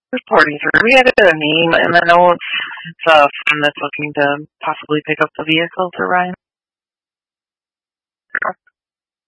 Reporting through. We had a name, and I know it's a friend that's looking to possibly pick up the vehicle for Ryan.